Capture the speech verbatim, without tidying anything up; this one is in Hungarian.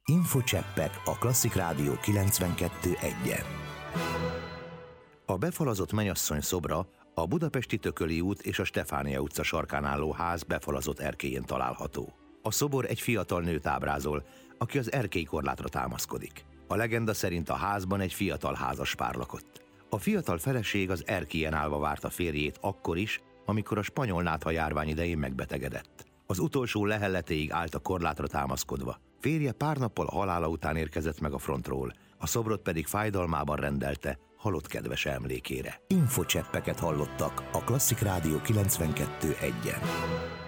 Infocseppek a Klasszik Rádió kilencvenkettő egyen. A befalazott mennyasszony szobra a budapesti Tököli út és a Stefánia utca sarkán álló ház befalazott erkélyén található. A szobor egy fiatal nőt ábrázol, aki az erkélykorlátra támaszkodik. A legenda szerint a házban egy fiatal házaspár lakott. A fiatal feleség az erkélyen állva várta férjét akkor is, amikor a spanyol nátha járvány idején megbetegedett. Az utolsó lehelletéig állt a korlátra támaszkodva. Férje pár nappal a halála után érkezett meg a frontról, a szobrot pedig fájdalmában rendelte halott kedvese emlékére. Infocseppeket hallottak a Klasszik Rádió kilencvenkettő egyen.